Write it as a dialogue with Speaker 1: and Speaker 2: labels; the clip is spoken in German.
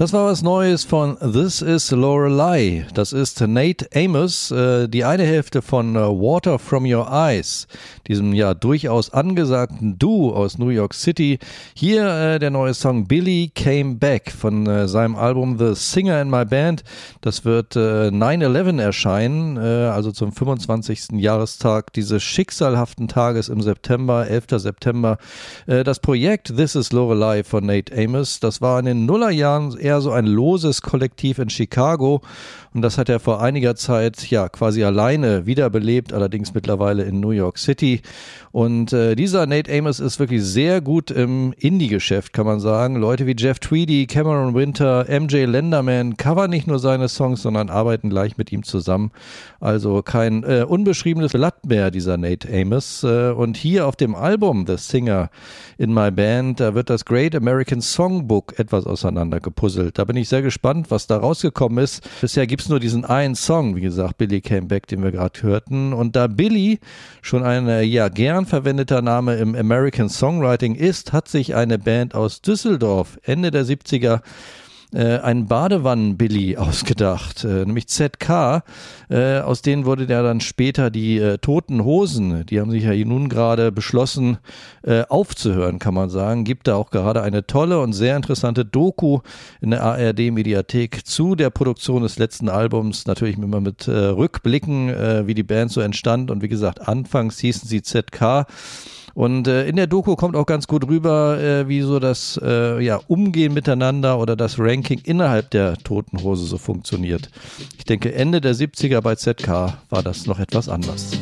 Speaker 1: Das war was Neues von This Is Lorelei. Das ist Nate Amos, die eine Hälfte von Water From Your Eyes, diesem ja durchaus angesagten Duo aus New York City. Hier der neue Song Billy Came Back von seinem Album The Singer in My Band. Das wird 9/11 erscheinen, also zum 25. Jahrestag dieses schicksalhaften Tages im September, 11. September. Das Projekt This Is Lorelei von Nate Amos, das war in den Nullerjahren eher so ein loses Kollektiv in Chicago und das hat er vor einiger Zeit ja quasi alleine wiederbelebt, allerdings mittlerweile in New York City. Und dieser Nate Amos ist wirklich sehr gut im Indie-Geschäft, kann man sagen. Leute wie Jeff Tweedy, Cameron Winter, MJ Lenderman covern nicht nur seine Songs, sondern arbeiten gleich mit ihm zusammen. Also kein unbeschriebenes Blatt mehr, dieser Nate Amos. Und hier auf dem Album The Singer in My Band, da wird das Great American Songbook etwas auseinandergepuzzelt. Da bin ich sehr gespannt, was da rausgekommen ist. Bisher gibt es nur diesen einen Song, wie gesagt, Billy Came Back, den wir gerade hörten. Und da Billy schon ein ja gern verwendeter Name im American Songwriting ist, hat sich eine Band aus Düsseldorf Ende der 70er einen Badewannen-Billy ausgedacht, nämlich ZK. Aus denen wurde der dann später die Toten Hosen, die haben sich ja nun gerade beschlossen aufzuhören, kann man sagen. Gibt da auch gerade eine tolle und sehr interessante Doku in der ARD-Mediathek zu der Produktion des letzten Albums, natürlich immer mit Rückblicken, wie die Band so entstand. Und wie gesagt, anfangs hießen sie ZK. Und in der Doku kommt auch ganz gut rüber, wie so das Umgehen miteinander oder das Ranking innerhalb der Toten Hose so funktioniert. Ich denke, Ende der 70er bei ZK war das noch etwas anders.